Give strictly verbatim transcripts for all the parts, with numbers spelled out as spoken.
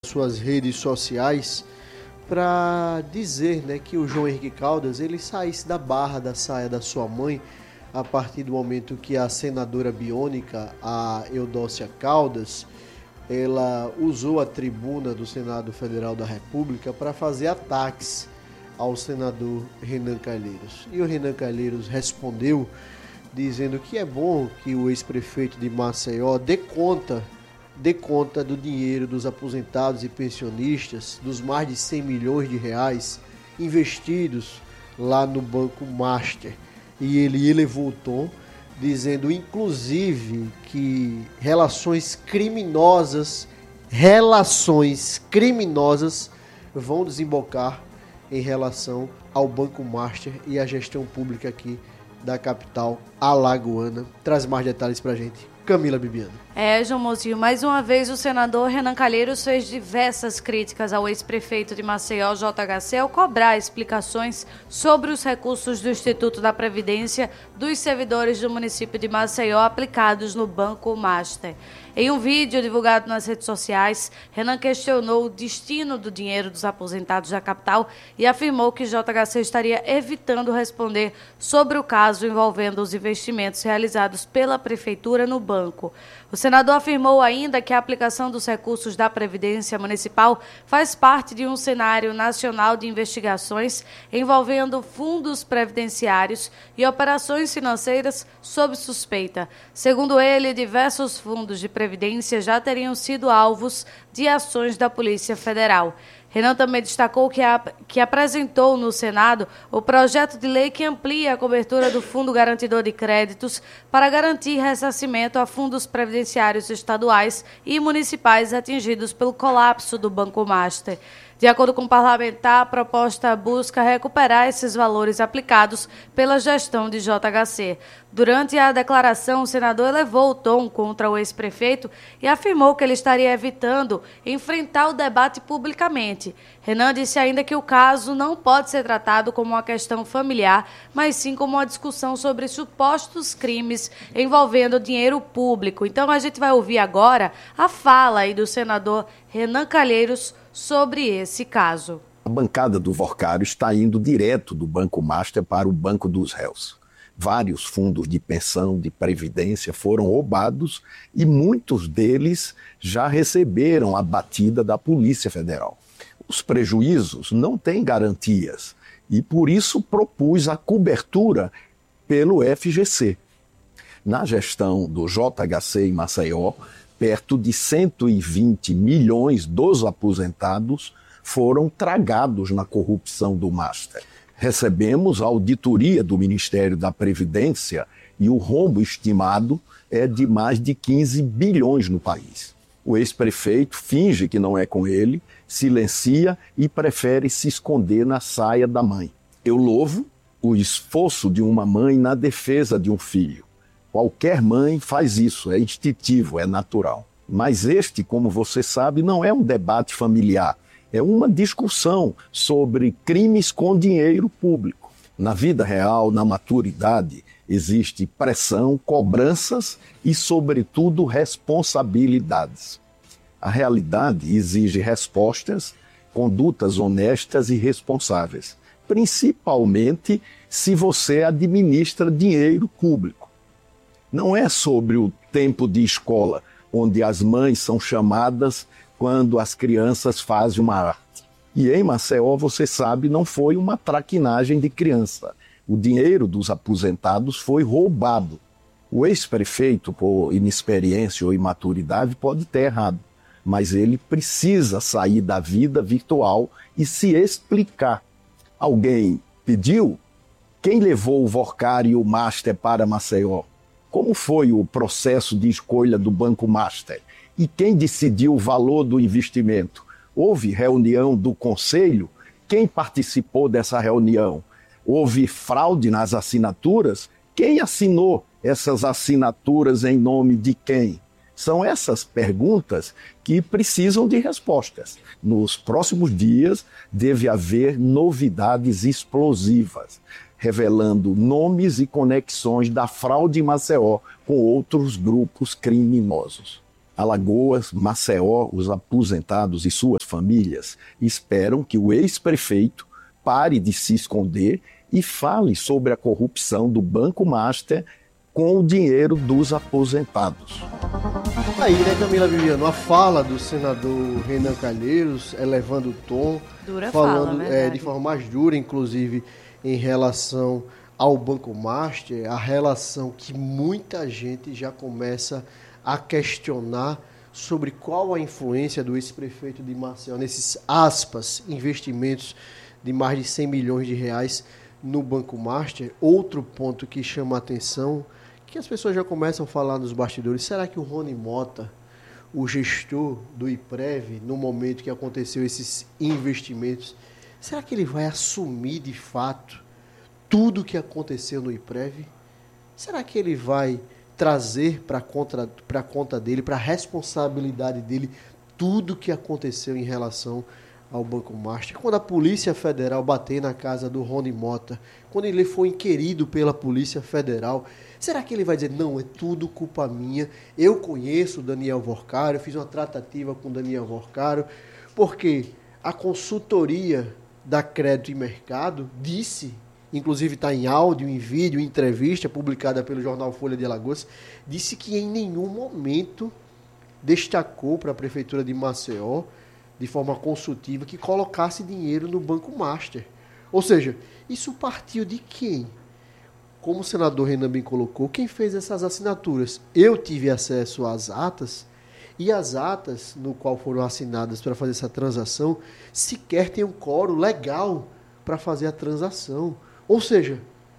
suas redes sociais para dizer, né, que o João Henrique Caldas ele saísse da barra da saia da sua mãe a partir do momento que a senadora biônica, a Eudócia Caldas, ela usou a tribuna do Senado Federal da República para fazer ataques ao senador Renan Calheiros. E o Renan Calheiros respondeu dizendo que é bom que o ex-prefeito de Maceió dê conta dê conta do dinheiro dos aposentados e pensionistas, dos mais de cem milhões de reais investidos lá no Banco Master. E ele elevou o tom, dizendo inclusive que relações criminosas, relações criminosas vão desembocar em relação ao Banco Master e à gestão pública aqui da capital alagoana. Traz mais detalhes pra gente, Camila Bibiano. É, João Mozinho, mais uma vez o senador Renan Calheiros fez diversas críticas ao ex-prefeito de Maceió, J H C, ao cobrar explicações sobre os recursos do Instituto da Previdência dos servidores do município de Maceió aplicados no Banco Master. Em um vídeo divulgado nas redes sociais, Renan questionou o destino do dinheiro dos aposentados da capital e afirmou que J H C estaria evitando responder sobre o caso envolvendo os investimentos realizados pela prefeitura no banco. O senador afirmou ainda que a aplicação dos recursos da Previdência Municipal faz parte de um cenário nacional de investigações envolvendo fundos previdenciários e operações financeiras sob suspeita. Segundo ele, diversos fundos de previdência já teriam sido alvos de ações da Polícia Federal. Renan também destacou que, a, que apresentou no Senado o projeto de lei que amplia a cobertura do Fundo Garantidor de Créditos para garantir ressarcimento a fundos previdenciários estaduais e municipais atingidos pelo colapso do Banco Master. De acordo com o parlamentar, a proposta busca recuperar esses valores aplicados pela gestão de J H C. Durante a declaração, o senador elevou o tom contra o ex-prefeito e afirmou que ele estaria evitando enfrentar o debate publicamente. Renan disse ainda que o caso não pode ser tratado como uma questão familiar, mas sim como uma discussão sobre supostos crimes envolvendo dinheiro público. Então a gente vai ouvir agora a fala aí do senador Renan Calheiros sobre esse caso. A bancada do Vorcário está indo direto do Banco Master para o Banco dos Réus. Vários fundos de pensão, de previdência foram roubados e muitos deles já receberam a batida da Polícia Federal. Os prejuízos não têm garantias e por isso propus a cobertura pelo F G C. Na gestão do J H C em Maceió, perto de cento e vinte milhões dos aposentados foram tragados na corrupção do Master. Recebemos a auditoria do Ministério da Previdência e o rombo estimado é de mais de quinze bilhões no país. O ex-prefeito finge que não é com ele, silencia e prefere se esconder na saia da mãe. Eu louvo o esforço de uma mãe na defesa de um filho. Qualquer mãe faz isso, é instintivo, é natural. Mas este, como você sabe, não é um debate familiar. É uma discussão sobre crimes com dinheiro público. Na vida real, na maturidade, existe pressão, cobranças e, sobretudo, responsabilidades. A realidade exige respostas, condutas honestas e responsáveis, principalmente se você administra dinheiro público. Não é sobre o tempo de escola, onde as mães são chamadas quando as crianças fazem uma arte. E em Maceió, você sabe, não foi uma traquinagem de criança. O dinheiro dos aposentados foi roubado. O ex-prefeito, por inexperiência ou imaturidade, pode ter errado, mas ele precisa sair da vida virtual e se explicar. Alguém pediu? Quem levou o Vorcário e o Master para Maceió? Como foi o processo de escolha do Banco Master? E quem decidiu o valor do investimento? Houve reunião do conselho? Quem participou dessa reunião? Houve fraude nas assinaturas? Quem assinou essas assinaturas em nome de quem? São essas perguntas que precisam de respostas. Nos próximos dias deve haver novidades explosivas, revelando nomes e conexões da fraude em Maceió com outros grupos criminosos. Alagoas, Maceió, os aposentados e suas famílias esperam que o ex-prefeito pare de se esconder e fale sobre a corrupção do Banco Master com o dinheiro dos aposentados. Aí, né, Camila Viviano, a fala do senador Renan Calheiros, elevando o tom, Dura falando fala, é, de forma mais dura, inclusive, em relação ao Banco Master, a relação que muita gente já começa a questionar sobre qual a influência do ex-prefeito de Maceió nesses, aspas, investimentos de mais de cem milhões de reais no Banco Master. Outro ponto que chama a atenção, que as pessoas já começam a falar nos bastidores, será que o Rony Mota, o gestor do IPREV, no momento que aconteceu esses investimentos, será que ele vai assumir de fato tudo o que aconteceu no IPREV? Será que ele vai trazer para a conta dele, para a responsabilidade dele, tudo o que aconteceu em relação ao Banco Master? Quando a Polícia Federal bater na casa do Rony Mota, quando ele foi inquirido pela Polícia Federal, será que ele vai dizer, não, é tudo culpa minha, eu conheço o Daniel Vorcaro, eu fiz uma tratativa com o Daniel Vorcaro, porque a consultoria da Crédito e Mercado disse, inclusive está em áudio, em vídeo, em entrevista publicada pelo jornal Folha de Alagoas, disse que em nenhum momento destacou para a Prefeitura de Maceió, de forma consultiva, que colocasse dinheiro no Banco Master. Ou seja, isso partiu de quem? Como o senador Renan bem colocou, quem fez essas assinaturas? Eu tive acesso às atas, e as atas no qual foram assinadas para fazer essa transação, sequer tem um quórum legal para fazer a transação. Ou seja,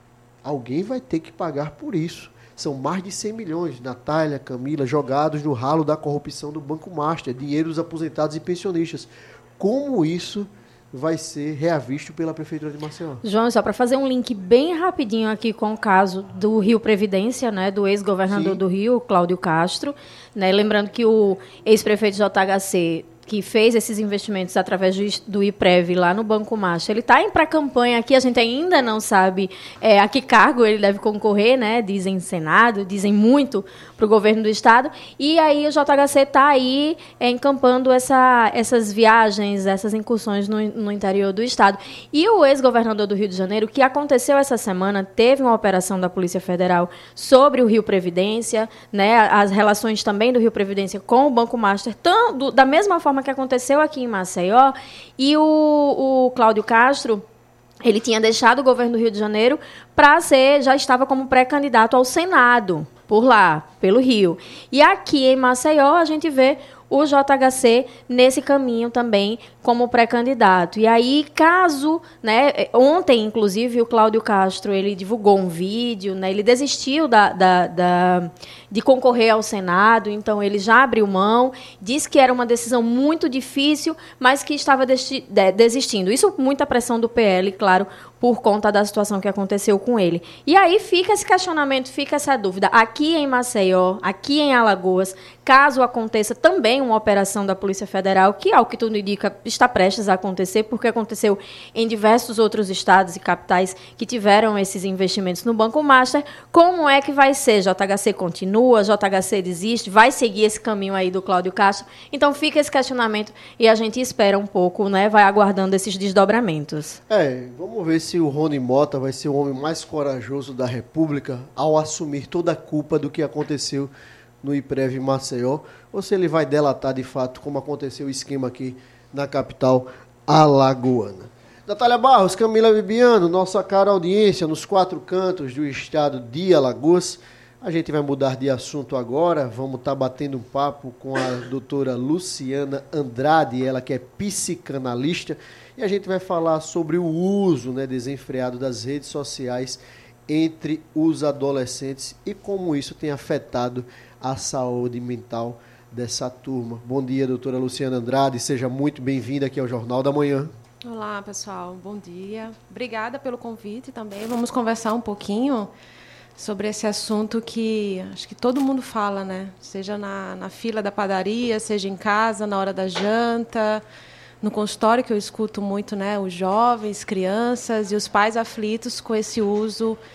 alguém vai ter que pagar por isso. São mais de cem milhões, Natália, Camila, jogados no ralo da corrupção do Banco Master, dinheiro dos aposentados e pensionistas. Como isso vai ser reavisto pela Prefeitura de Maceió? João, só para fazer um link bem rapidinho aqui com o caso do Rio Previdência, né, do ex-governador Sim. do Rio, Cláudio Castro, né, lembrando que o ex-prefeito J H C, que fez esses investimentos através do IPREV lá no Banco Master, ele está em pré-campanha aqui, a gente ainda não sabe é, a que cargo ele deve concorrer, né? Dizem Senado, dizem muito para o governo do Estado, e aí o J H C está aí é, encampando essa, essas viagens, essas incursões no, no interior do Estado. E o ex-governador do Rio de Janeiro, que aconteceu essa semana, teve uma operação da Polícia Federal sobre o Rio Previdência, né? As relações também do Rio Previdência com o Banco Master, tão, do, da mesma forma que aconteceu aqui em Maceió, e o, o Cláudio Castro, ele tinha deixado o governo do Rio de Janeiro para ser, já estava como pré-candidato ao Senado, por lá, pelo Rio. E aqui em Maceió a gente vê o J H C nesse caminho também como pré-candidato. E aí, caso, né, ontem, inclusive, o Cláudio Castro, ele divulgou um vídeo, né, ele desistiu da, da, da, de concorrer ao Senado, então ele já abriu mão, disse que era uma decisão muito difícil, mas que estava desti- de, desistindo. Isso muita pressão do P L, claro, por conta da situação que aconteceu com ele. E aí fica esse questionamento, fica essa dúvida. Aqui em Maceió, aqui em Alagoas, caso aconteça também uma operação da Polícia Federal, que, ao que tudo indica, está prestes a acontecer, porque aconteceu em diversos outros estados e capitais que tiveram esses investimentos no Banco Master, como é que vai ser? J H C continua, J H C desiste, vai seguir esse caminho aí do Cláudio Castro? Então fica esse questionamento e a gente espera um pouco, né, vai aguardando esses desdobramentos. É, vamos ver se o Rony Mota vai ser o homem mais corajoso da República ao assumir toda a culpa do que aconteceu no IPREV Maceió, ou se ele vai delatar de fato como aconteceu o esquema aqui na capital alagoana. Natália Barros, Camila Viviano, nossa cara audiência nos quatro cantos do estado de Alagoas. A gente vai mudar de assunto agora, vamos estar tá batendo um papo com a doutora Luciana Andrade, ela que é psicanalista, e a gente vai falar sobre o uso, né, desenfreado das redes sociais entre os adolescentes e como isso tem afetado a saúde mental dessa turma. Bom dia, doutora Luciana Andrade, seja muito bem-vinda aqui ao Jornal da Manhã. Olá, pessoal, bom dia. Obrigada pelo convite também. Vamos conversar um pouquinho sobre esse assunto que acho que todo mundo fala, né? Seja na, na fila da padaria, seja em casa, na hora da janta, no consultório, que eu escuto muito, né? Os jovens, crianças e os pais aflitos com esse uso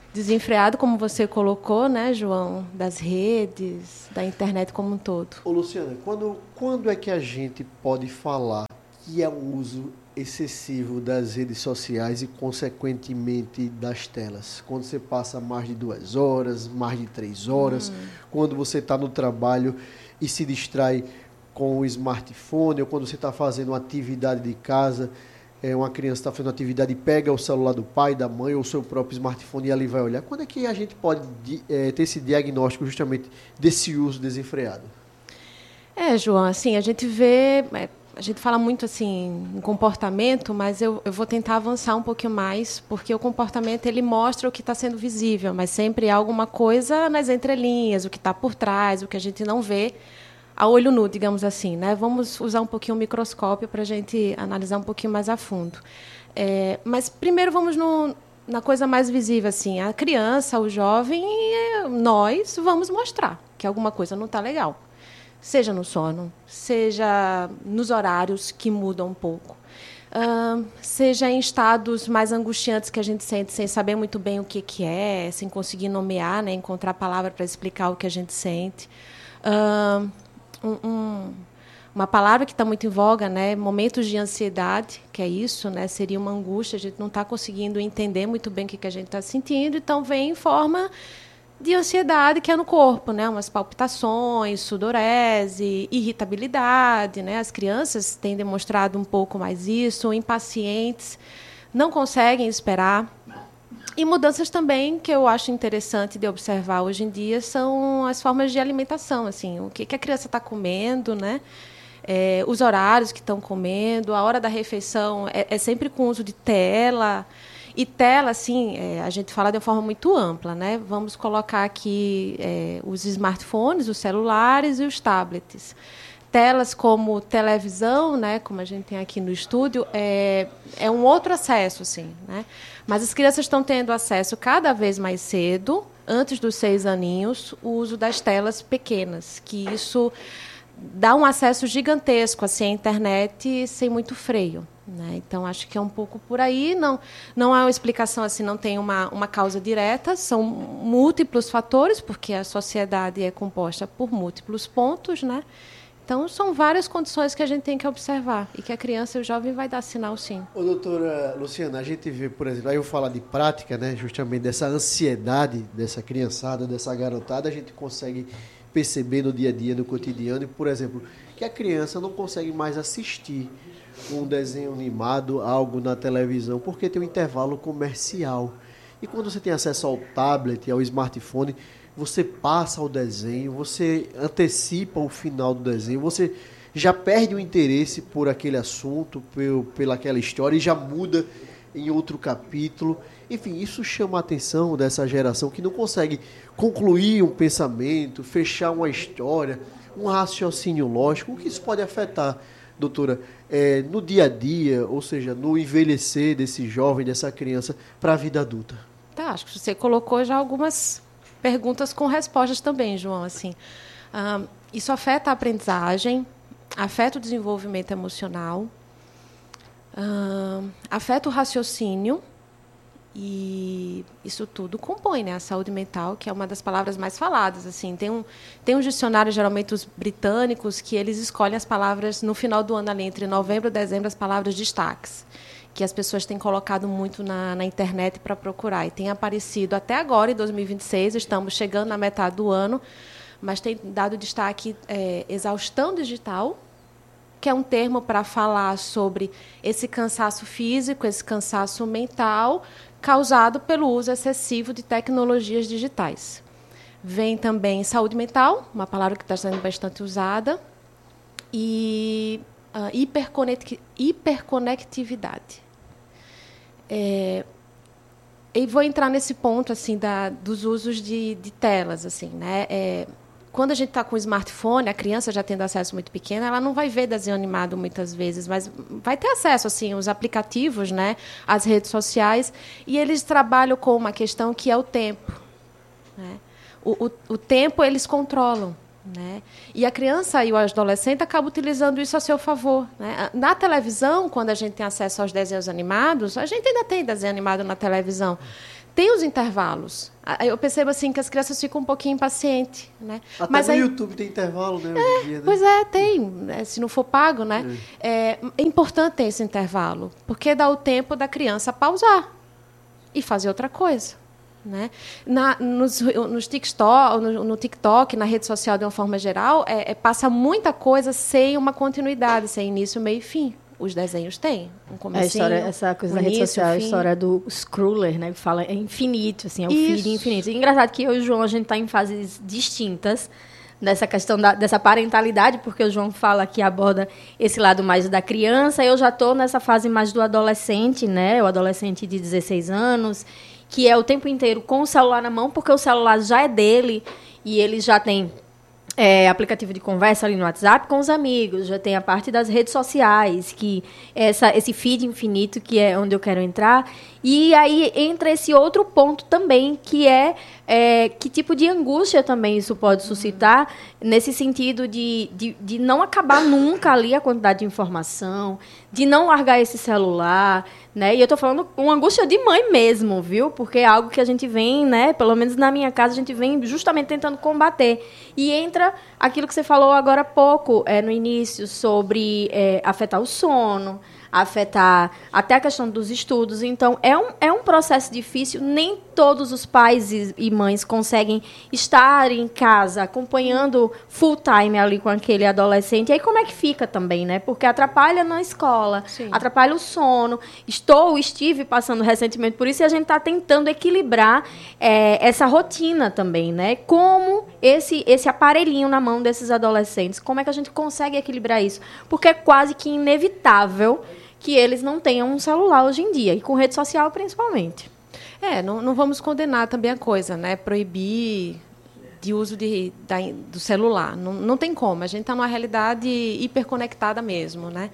desenfreado, como você colocou, né, João, das redes, da internet como um todo. Ô, Luciana, quando, quando é que a gente pode falar que é um uso excessivo das redes sociais e, consequentemente, das telas? Quando você passa mais de duas horas, mais de três horas, hum. quando você está no trabalho e se distrai com o smartphone, ou quando você está fazendo uma atividade de casa, é, uma criança está fazendo uma atividade e pega o celular do pai, da mãe, ou o seu próprio smartphone e ali vai olhar. Quando é que a gente pode é, ter esse diagnóstico justamente desse uso desenfreado? É, João, assim, a gente vê... É, a gente fala muito assim em comportamento, mas eu, eu vou tentar avançar um pouquinho mais, porque o comportamento ele mostra o que está sendo visível, mas sempre há alguma coisa nas entrelinhas, o que está por trás, o que a gente não vê a olho nu, digamos assim, né? Vamos usar um pouquinho o microscópio para a gente analisar um pouquinho mais a fundo. É, mas primeiro vamos no, na coisa mais visível, assim, a criança, o jovem, nós vamos mostrar que alguma coisa não está legal. Seja no sono, seja nos horários que mudam um pouco, uh, seja em estados mais angustiantes que a gente sente sem saber muito bem o que, que é, sem conseguir nomear, né, encontrar palavra para explicar o que a gente sente. Uh, um, um, uma palavra que está muito em voga, né, momentos de ansiedade, que é isso, né, seria uma angústia, a gente não está conseguindo entender muito bem o que, que a gente está sentindo, então vem em forma de ansiedade que é no corpo, né? Umas palpitações, sudorese, irritabilidade, né? As crianças têm demonstrado um pouco mais isso, impacientes, não conseguem esperar. E mudanças também que eu acho interessante de observar hoje em dia são as formas de alimentação, assim, o que, que a criança está comendo, né? É, os horários que estão comendo, a hora da refeição é, é sempre com uso de tela. E tela, assim, é, a gente fala de uma forma muito ampla, né? Vamos colocar aqui é, os smartphones, os celulares e os tablets. Telas como televisão, né? Como a gente tem aqui no estúdio, é, é um outro acesso, assim, né? Mas as crianças estão tendo acesso cada vez mais cedo, antes dos seis aninhos, o uso das telas pequenas, que isso dá um acesso gigantesco assim, à internet sem muito freio. Né? Então, acho que é um pouco por aí. Não, não há uma explicação, assim, não tem uma, uma causa direta. São múltiplos fatores, porque a sociedade é composta por múltiplos pontos. Né? Então, são várias condições que a gente tem que observar e que a criança e o jovem vai dar sinal, sim. Ô, doutora Luciana, a gente vê, por exemplo, aí eu falo de prática, né, justamente dessa ansiedade dessa criançada, dessa garotada, a gente consegue perceber no dia a dia, no cotidiano, por exemplo, que a criança não consegue mais assistir um desenho animado, algo na televisão, porque tem um intervalo comercial. E quando você tem acesso ao tablet, ao smartphone, você passa o desenho, você antecipa o final do desenho, você já perde o interesse por aquele assunto, por, pela aquela história, e já muda em outro capítulo. Enfim, isso chama a atenção dessa geração que não consegue concluir um pensamento, fechar uma história, um raciocínio lógico. O que isso pode afetar, doutora, é, no dia a dia, ou seja, no envelhecer desse jovem, dessa criança, para a vida adulta? Tá, acho que você colocou já algumas perguntas com respostas também, João. Assim, ah, isso afeta a aprendizagem, afeta o desenvolvimento emocional, ah, afeta o raciocínio, e isso tudo compõe, né, a saúde mental, que é uma das palavras mais faladas. Assim, tem um, tem um dicionário, geralmente os britânicos, que eles escolhem as palavras no final do ano, ali, entre novembro e dezembro, as palavras destaques, que as pessoas têm colocado muito na, na internet para procurar. E tem aparecido até agora, em dois mil e vinte e seis, estamos chegando na metade do ano, mas tem dado destaque é, exaustão digital, que é um termo para falar sobre esse cansaço físico, esse cansaço mental, causado pelo uso excessivo de tecnologias digitais. Vem também saúde mental, uma palavra que está sendo bastante usada, e uh, hiperconect, hiperconectividade. É, e vou entrar nesse ponto assim, da, dos usos de, de telas. Assim, né? É, quando a gente está com o smartphone, a criança já tendo acesso muito pequeno, ela não vai ver desenho animado muitas vezes, mas vai ter acesso assim, aos aplicativos, né, às redes sociais, e eles trabalham com uma questão que é o tempo. Né? O, o, o tempo eles controlam. Né? E a criança e o adolescente acabam utilizando isso a seu favor. Né? Na televisão, quando a gente tem acesso aos desenhos animados, a gente ainda tem desenho animado na televisão. tem os intervalos. Eu percebo assim que as crianças ficam um pouquinho impacientes, né? Até Mas no aí, YouTube tem intervalo, né? Hoje em dia, né? Pois é, tem. Né, se não for pago, né? É. É, é importante ter esse intervalo, porque dá o tempo da criança pausar e fazer outra coisa. Né? Na, nos, nos TikTok, no, no TikTok, na rede social de uma forma geral, é, é, passa muita coisa sem uma continuidade, sem início, meio e fim. Os desenhos têm um comecinho, a história, essa coisa um da rede início, social, a fim. história do scroller, né? Que fala é infinito, assim, é o Isso. feed infinito. E engraçado que eu e o João, a gente está em fases distintas nessa questão da, dessa parentalidade, porque o João fala que aborda esse lado mais da criança, eu já estou nessa fase mais do adolescente, né? O adolescente de dezesseis anos, que é o tempo inteiro com o celular na mão, porque o celular já é dele e ele já tem é, aplicativo de conversa ali no WhatsApp com os amigos, já tem a parte das redes sociais, que essa, esse feed infinito, que é onde eu quero entrar. E aí entra esse outro ponto também, que é, é que tipo de angústia também isso pode suscitar, nesse sentido de, de, de não acabar nunca ali a quantidade de informação, de não largar esse celular, né? E eu estou falando uma angústia de mãe mesmo, viu? Porque é algo que a gente vem, né? Pelo menos na minha casa, a gente vem justamente tentando combater. E entra aquilo que você falou agora há pouco, é, no início, sobre é, afetar o sono, afetar até a questão dos estudos. Então, é um, é um processo difícil. Nem todos os pais e, e mães conseguem estar em casa acompanhando full time ali com aquele adolescente. E aí, como é que fica também, né? Porque atrapalha na escola, Sim. atrapalha o sono. Estou, estive passando recentemente por isso e a gente está tentando equilibrar é, essa rotina também, né? Como esse, esse aparelhinho na mão desses adolescentes, como é que a gente consegue equilibrar isso? Porque é quase que inevitável que eles não tenham um celular hoje em dia, e com rede social principalmente. É, não, não vamos condenar também a coisa, né? Proibir de uso de, da, do celular. Não, não tem como. A gente está numa realidade hiperconectada mesmo, né?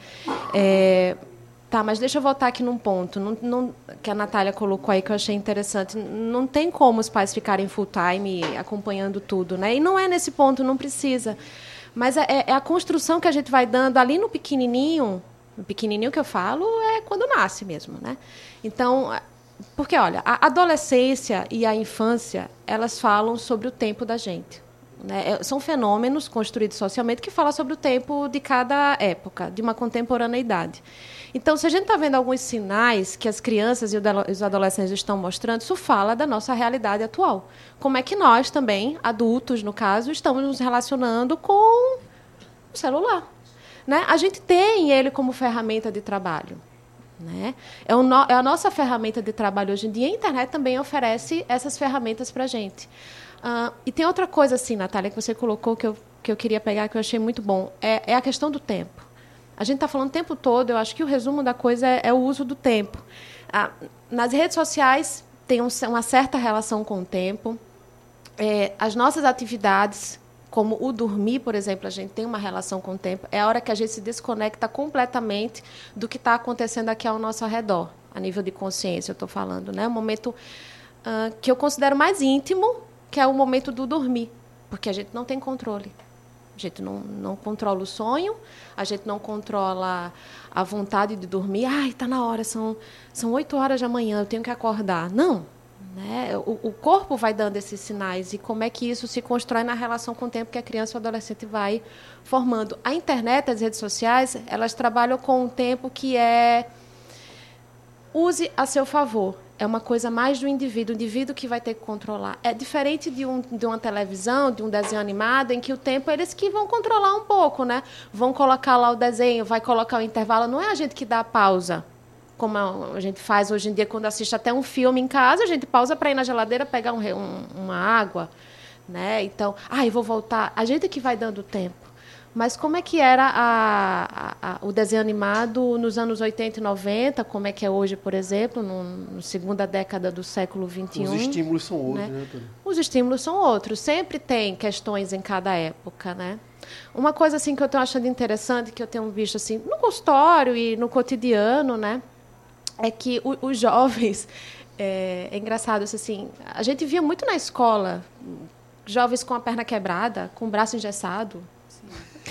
É, tá, mas deixa eu voltar aqui num ponto não, não, que a Natália colocou aí, que eu achei interessante. Não tem como os pais ficarem full time acompanhando tudo, né? E não é nesse ponto, não precisa. Mas é, é a construção que a gente vai dando ali no pequenininho. O pequenininho que eu falo é quando nasce mesmo, né? Então, porque, olha, a adolescência e a infância, elas falam sobre o tempo da gente. Né? São fenômenos construídos socialmente que falam sobre o tempo de cada época, de uma contemporaneidade. Então, se a gente está vendo alguns sinais que as crianças e os adolescentes estão mostrando, isso fala da nossa realidade atual. Como é que nós também, adultos, no caso, estamos nos relacionando com o celular. Né? A gente tem ele como ferramenta de trabalho. Né? É, o no, é a nossa ferramenta de trabalho hoje em dia. A internet também oferece essas ferramentas para a gente. Uh, e tem outra coisa, assim, Natália, que você colocou, que eu, que eu queria pegar, que eu achei muito bom. É, é a questão do tempo. A gente está falando o tempo todo, eu acho que o resumo da coisa é, é o uso do tempo. Uh, nas redes sociais, tem um, uma certa relação com o tempo. É, as nossas atividades, como o dormir, por exemplo, a gente tem uma relação com o tempo. É a hora que a gente se desconecta completamente do que está acontecendo aqui ao nosso redor, a nível de consciência, eu estou falando. Né? Um momento uh, que eu considero mais íntimo, que é o momento do dormir, porque a gente não tem controle. A gente não, não controla o sonho, a gente não controla a vontade de dormir. Ai, está na hora, são, são oito horas da manhã, eu tenho que acordar. Não. Né? O, o corpo vai dando esses sinais e como é que isso se constrói na relação com o tempo que a criança ou adolescente vai formando. A internet, as redes sociais, elas trabalham com um tempo que é use a seu favor. É uma coisa mais do indivíduo, o indivíduo que vai ter que controlar. É diferente de, um, de uma televisão, de um desenho animado, em que o tempo eles que vão controlar um pouco, né? Vão colocar lá o desenho, vai colocar o intervalo. Não é a gente que dá a pausa. Como a gente faz hoje em dia, quando assiste até um filme em casa, a gente pausa para ir na geladeira pegar um, um, uma água. Né? Então, ah, eu vou voltar. A gente que vai dando tempo. Mas como é que era a, a, a, o desenho animado nos anos oitenta e noventa? Como é que é hoje, por exemplo, na segunda década do século vinte e um? Os estímulos são outros, né, né Tony? Os estímulos são outros. Sempre tem questões em cada época, né? Uma coisa assim que eu estou achando interessante, que eu tenho visto assim, no consultório e no cotidiano, né? É que o, os jovens, é, é engraçado, assim, a gente via muito na escola, jovens com a perna quebrada, com o braço engessado.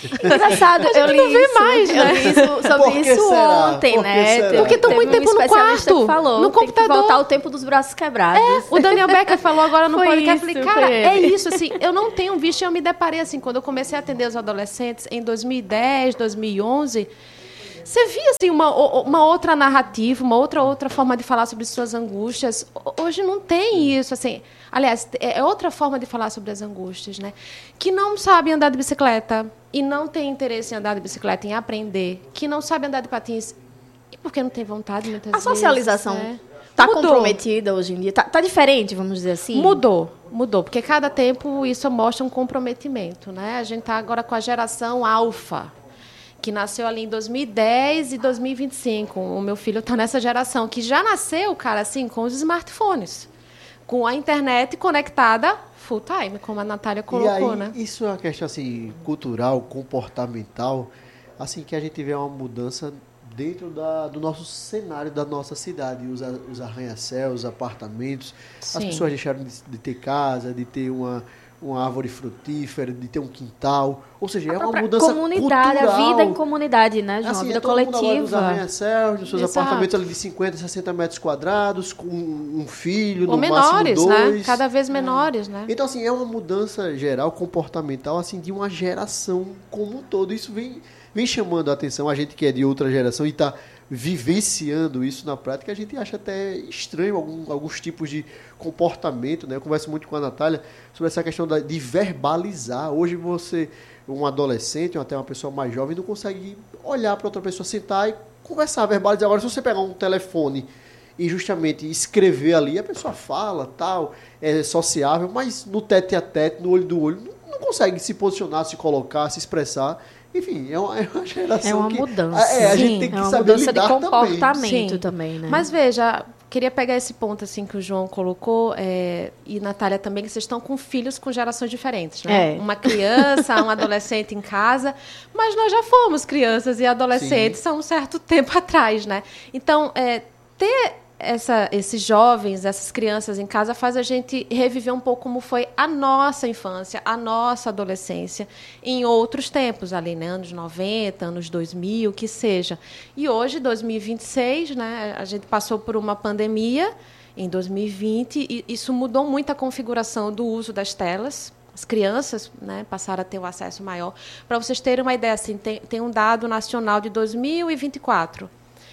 Engraçado, eu li não vê isso, mais, né? Eu li isso, sobre isso será? ontem, Por né? será? Porque estão muito tempo no quarto, que falou, no tem computador. que voltar ao tempo dos braços quebrados. É, o Daniel Becker falou agora no Foi podcast. isso, Eu falei, cara, foi é ele. isso, assim, eu não tenho visto, eu me deparei assim, quando eu comecei a atender os adolescentes em dois mil e dez, dois mil e onze, você via assim, uma, uma outra narrativa, uma outra, outra forma de falar sobre suas angústias. Hoje não tem isso, assim. Aliás, é outra forma de falar sobre as angústias, né? Que não sabem andar de bicicleta e não tem interesse em andar de bicicleta, em aprender, que não sabem andar de patins e porque não tem vontade, muitas A vezes. socialização né? está Mudou. comprometida hoje em dia? Está tá diferente, vamos dizer assim? Mudou, mudou, porque cada tempo isso mostra um comprometimento, né? A gente está agora com a geração alfa, que nasceu ali em dois mil e dez e dois mil e vinte e cinco. O meu filho está nessa geração, que já nasceu, cara, assim, com os smartphones, com a internet conectada full time, como a Natália colocou, e aí, né? Isso é uma questão assim, cultural, comportamental, assim que a gente vê uma mudança dentro da, do nosso cenário da nossa cidade, os, os arranha-céus, os apartamentos, Sim. as pessoas deixaram de, de ter casa, de ter uma, uma árvore frutífera, de ter um quintal, ou seja, A é uma própria mudança comunidade, cultural. a vida em comunidade, né, João? Assim, a vida é todo mundo agora nos coletiva. arranha-céus, nos seus Exato. apartamentos ali de cinquenta, sessenta metros quadrados, com um filho, Ou no menores, máximo dois. né? Cada vez menores, né? Então, assim, é uma mudança geral, comportamental, assim, de uma geração como um todo. Isso vem, vem chamando a atenção. A gente que é de outra geração e está vivenciando isso na prática, a gente acha até estranho algum, alguns tipos de comportamento, né? Eu converso muito com a Natália sobre essa questão da, de verbalizar. Hoje você, um adolescente, ou até uma pessoa mais jovem, não consegue olhar para outra pessoa, sentar e conversar, verbalizar. Agora, se você pegar um telefone e justamente escrever ali, a pessoa fala, tal, é sociável, mas no tete a tete, no olho do olho, não, não consegue se posicionar, se colocar, se expressar. Enfim, é uma, é uma geração É uma que... mudança. É, a Sim, gente tem que é uma saber mudança de lidar comportamento Sim. também, né? Mas veja, queria pegar esse ponto assim que o João colocou, é, e Natália também, que vocês estão com filhos com gerações diferentes, né? É. Uma criança, um adolescente em casa, mas nós já fomos crianças e adolescentes há um certo tempo atrás, né? Então, é, ter essa, esses jovens, essas crianças em casa faz a gente reviver um pouco como foi a nossa infância, a nossa adolescência, em outros tempos, ali, né? Anos noventa, anos dois mil, que seja. E hoje, dois mil e vinte e seis, né? A gente passou por uma pandemia em dois mil e vinte e isso mudou muito a configuração do uso das telas. As crianças, né, passaram a ter um acesso maior. Para vocês terem uma ideia, assim, tem, tem um dado nacional de dois mil e vinte e quatro.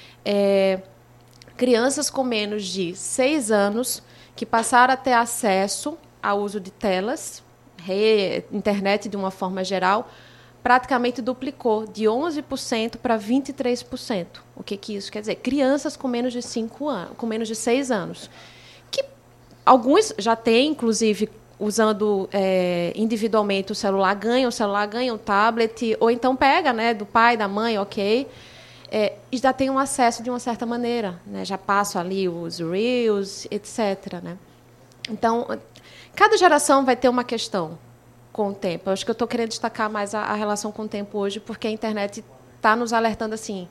É... Crianças com menos de seis anos que passaram a ter acesso ao uso de telas, re, internet de uma forma geral, praticamente duplicou de onze por cento para vinte e três por cento. O que, que isso quer dizer? Crianças com menos de cinco anos, com menos de seis anos, que alguns já têm, inclusive, usando é, individualmente o celular, ganham o celular, ganham o tablet, ou então pega, né, do pai, da mãe, ok. É, e já tem um acesso de uma certa maneira, né? Já passo ali os Reels, etcétera, né? Então, cada geração vai ter uma questão com o tempo. Eu acho que eu estou querendo destacar mais a, a relação com o tempo hoje, porque a internet está nos alertando assim.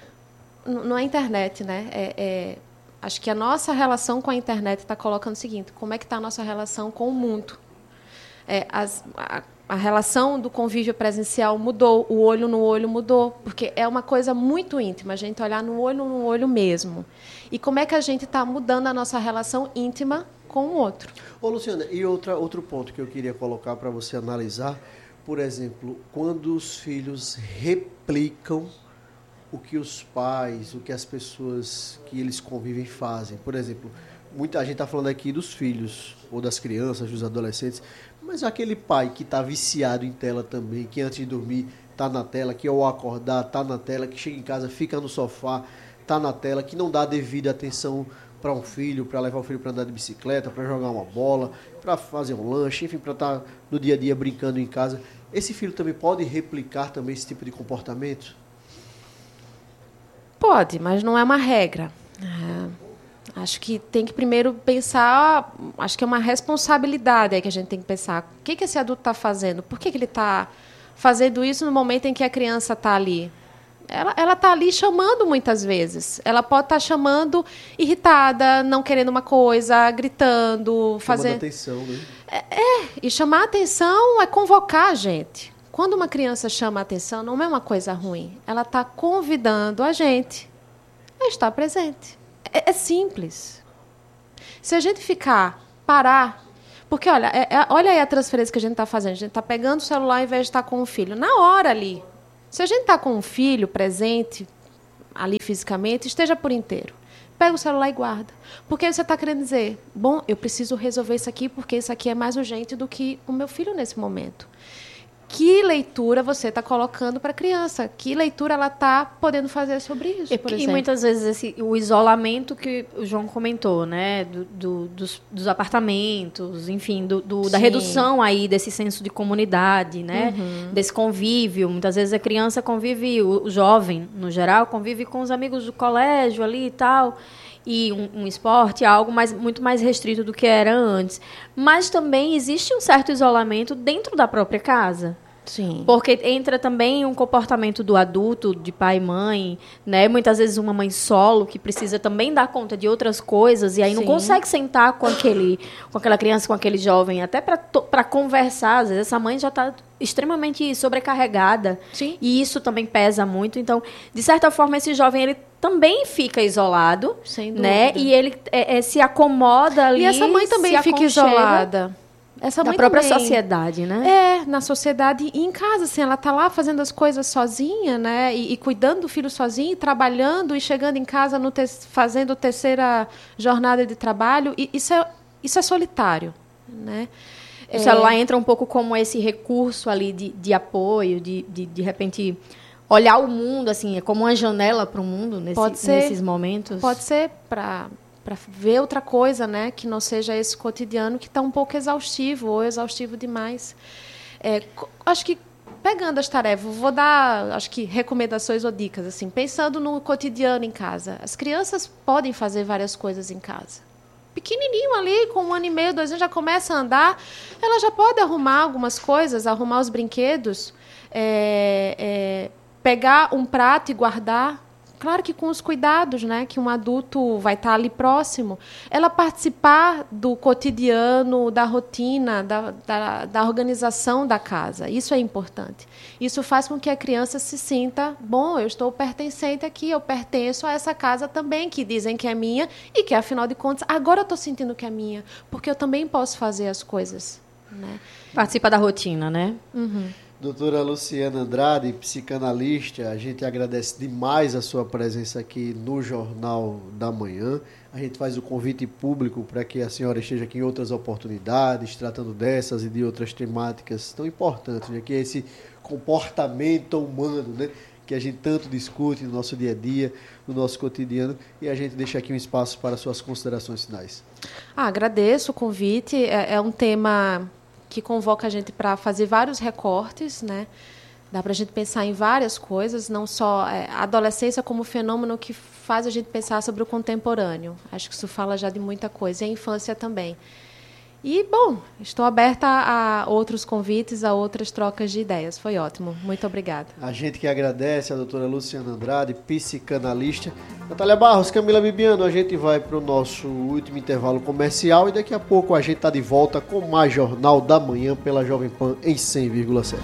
N- não é a internet, né? É, é, acho que a nossa relação com a internet está colocando o seguinte: como é que está a nossa relação com o mundo? É, as, a, a relação do convívio presencial mudou, o olho no olho mudou, porque é uma coisa muito íntima, a gente olhar no olho no olho mesmo. E como é que a gente está mudando a nossa relação íntima com o outro? Ô, Luciana, e outra, outro ponto que eu queria colocar para você analisar, por exemplo, quando os filhos replicam o que os pais, o que as pessoas que eles convivem fazem. Por exemplo, muita gente está falando aqui dos filhos, ou das crianças, dos adolescentes, mas aquele pai que está viciado em tela também, que antes de dormir está na tela, que ao acordar está na tela, que chega em casa, fica no sofá, está na tela, que não dá a devida atenção para um filho, para levar o filho para andar de bicicleta, para jogar uma bola, para fazer um lanche, enfim, para estar no dia a dia brincando em casa. Esse filho também pode replicar também esse tipo de comportamento? Pode, mas não é uma regra. É... Acho que tem que primeiro pensar, acho que é uma responsabilidade aí que a gente tem que pensar. O que, que esse adulto está fazendo? Por que, que ele está fazendo isso no momento em que a criança está ali? Ela está ali chamando muitas vezes. Ela pode estar tá chamando irritada, não querendo uma coisa, gritando, Chamando fazendo... atenção, né? É, é, e chamar a atenção é convocar a gente. quando uma criança chama a atenção, não é uma coisa ruim. Ela está convidando a gente a estar presente. É, é simples. Se a gente ficar, parar... Porque, olha, é, é, olha aí a transferência que a gente está fazendo. A gente está pegando o celular ao invés de estar com o filho. Na hora ali. Se a gente está com um filho presente, ali fisicamente, esteja por inteiro. Pega o celular e guarda. Porque você está querendo dizer, bom, eu preciso resolver isso aqui porque isso aqui é mais urgente do que o meu filho nesse momento. Que leitura você está colocando para a criança? Que leitura ela está podendo fazer sobre isso, e, por e exemplo? muitas vezes esse, o isolamento que o João comentou, né? Do, do, dos, dos apartamentos, enfim, do, do, da redução aí desse senso de comunidade, né? Uhum. Desse convívio. Muitas vezes a criança convive, o, o jovem, no geral, convive com os amigos do colégio ali e tal... e um, um esporte, algo mais, muito mais restrito do que era antes. Mas também existe um certo isolamento dentro da própria casa. Sim. Porque entra também um comportamento do adulto, de pai e mãe, né? Muitas vezes uma mãe solo que precisa também dar conta de outras coisas e aí Sim. não consegue sentar com, aquele, com aquela criança, com aquele jovem, até para conversar. Às vezes essa mãe já está extremamente sobrecarregada. Sim. E isso também pesa muito. Então, de certa forma, esse jovem ele também fica isolado, Sem dúvida. Né? E ele é, é, se acomoda ali. E essa mãe também fica isolada. Essa mãe da própria também, sociedade, né? É, na sociedade e em casa, assim, ela tá lá fazendo as coisas sozinha, né? E, e cuidando do filho sozinha, e trabalhando e chegando em casa no te fazendo terceira jornada de trabalho. E isso é, isso é solitário, né? O é... celular entra um pouco como esse recurso ali de, de apoio, de, de de repente olhar o mundo, assim, é como uma janela para o mundo nesse, pode ser, nesses momentos. Pode ser para para ver outra coisa, né, que não seja esse cotidiano que está um pouco exaustivo ou exaustivo demais. É, acho que pegando as tarefas, vou dar, acho que recomendações ou dicas assim, pensando no cotidiano em casa. As crianças podem fazer várias coisas em casa. Pequenininho ali, com um ano e meio, dois anos, já começa a andar, ela já pode arrumar algumas coisas, arrumar os brinquedos, é, é, pegar um prato e guardar. Claro que com os cuidados, né, que um adulto vai estar ali próximo. Ela participar do cotidiano, da rotina, da, da, da organização da casa. Isso é importante. Isso faz com que a criança se sinta, bom, eu estou pertencente aqui, eu pertenço a essa casa também, que dizem que é minha e que, afinal de contas, agora eu estou sentindo que é minha, porque eu também posso fazer as coisas. Né? Participa da rotina, né? Uhum. Doutora Luciana Andrade, psicanalista, a gente agradece demais a sua presença aqui no Jornal da Manhã. A gente faz o convite público para que a senhora esteja aqui em outras oportunidades, tratando dessas e de outras temáticas tão importantes, né? Que é esse comportamento humano, né? Que a gente tanto discute no nosso dia a dia, no nosso cotidiano, e a gente deixa aqui um espaço para suas considerações finais. Ah, agradeço o convite, é, é um tema que convoca a gente para fazer vários recortes, né? Dá para a gente pensar em várias coisas, não só é, a adolescência como fenômeno que faz a gente pensar sobre o contemporâneo. Acho que isso fala já de muita coisa, e a infância também. E, bom, estou aberta a outros convites, a outras trocas de ideias. Foi ótimo. Muito obrigada. A gente que agradece a doutora Luciana Andrade, psicanalista. Natália Barros, Camila Bibiano, a gente vai para o nosso último intervalo comercial e daqui a pouco a gente está de volta com mais Jornal da Manhã pela Jovem Pan em cem vírgula sete.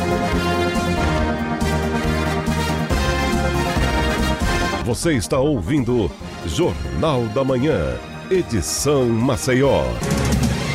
Você está ouvindo Jornal da Manhã, edição Maceió.